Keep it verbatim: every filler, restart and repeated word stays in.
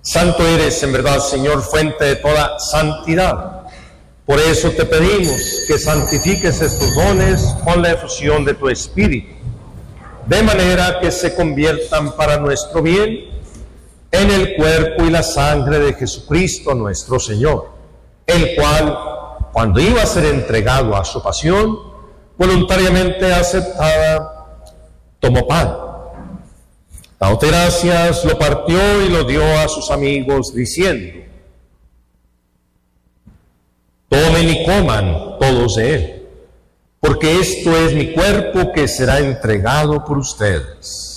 Santo eres, en verdad, Señor, fuente de toda santidad. Por eso te pedimos que santifiques estos dones con la efusión de tu Espíritu, de manera que se conviertan para nuestro bien en el cuerpo y la sangre de Jesucristo nuestro Señor, el cual, cuando iba a ser entregado a su pasión, voluntariamente aceptada, tomó pan. Dándote gracias, lo partió y lo dio a sus amigos, diciendo: tomen y coman todos de él, porque esto es mi cuerpo que será entregado por ustedes.